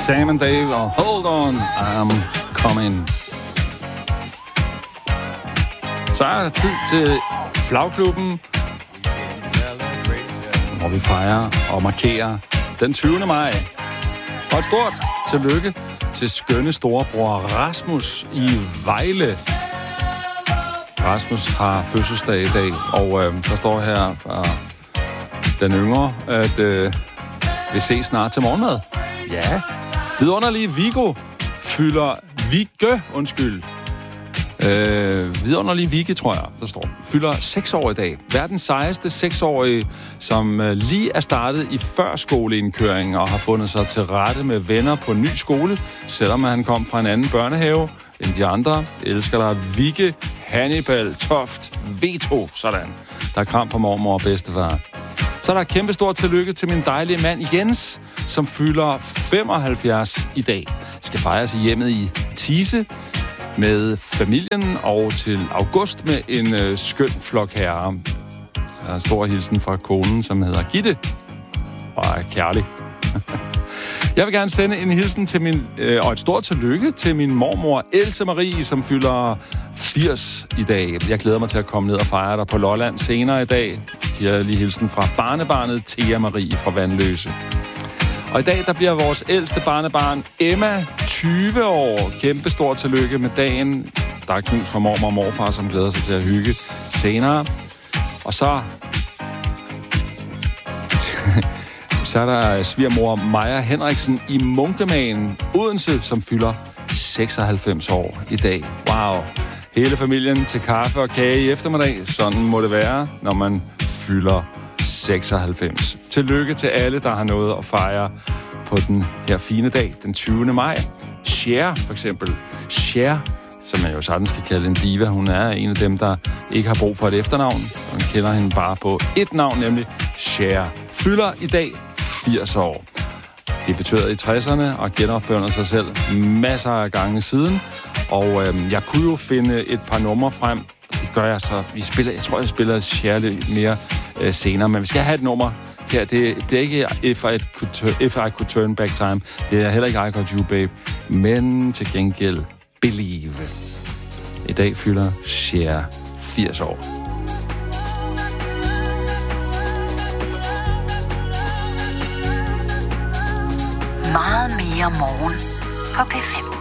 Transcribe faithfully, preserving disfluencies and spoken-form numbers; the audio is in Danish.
Sam and Dave og Hold On, I'm Coming. Så er der tid til Flagklubben, hvor vi fejrer og markerer den tyvende maj. Og et stort tillykke til skønne storebror Rasmus i Vejle. Rasmus har fødselsdag i dag, og øh, der står her fra den yngre, at øh, vi ses snart til morgenmad. Ja. Vidunderlige Viggo fylder... Vigge, undskyld. Øh, vidunderlige Vigge, tror jeg, der står. Fylder seks år i dag. Verdens sejeste seksårige, som øh, lige er startet i førskoleindkøring og har fundet sig til rette med venner på en ny skole, selvom han kom fra en anden børnehave end de andre. Elsker der Vigge, Hannibal, Toft, Veto, sådan. Der er kram fra mormor og bedstefar. Så er der kæmpe stort tillykke til min dejlige mand Jens, som fylder femoghalvfjerds i dag. Skal fejres i hjemmet i Tise med familien og til august med en øh, skøn flok herrer. Der er en stor hilsen fra konen, som hedder Gitte og er kærlig. Jeg vil gerne sende en hilsen til min, øh, og et stort tillykke til min mormor Else Marie, som fylder firs i dag. Jeg glæder mig til at komme ned og fejre dig på Lolland senere i dag. Jeg har lige hilsen fra barnebarnet Thea Marie fra Vandløse. Og i dag, der bliver vores ældste barnebarn Emma tyve år. Kæmpe stort tillykke med dagen. Der er knus fra mormor og morfar, som glæder sig til at hygge senere. Og så... så er der svigermor Maja Henriksen i Munkemagen, Odense, som fylder seksoghalvfems år i dag. Wow. Hele familien til kaffe og kage i eftermiddag. Sådan må det være, når man fylder seksoghalvfems. Tillykke til alle, der har noget at fejre på den her fine dag, den tyvende maj. Cher, for eksempel. Cher, som man jo sådan skal kalde en diva. Hun er en af dem, der ikke har brug for et efternavn. Man kender hende bare på et navn, nemlig Cher. Fylder i dag firs år. Det betød i tresserne og genopførte sig selv masser af gange siden. Og øhm, jeg kunne jo finde et par numre frem. Det gør jeg så. Vi spiller, jeg tror, jeg spiller Cher lidt mere øh, senere, men vi skal have et nummer her. Det bliver ikke If I Could, turn, If I Could Turn Back Time. Det er heller ikke I Got You, Babe. Men til gengæld Believe. I dag fylder Cher firs år. Meget mere morgen på P fem.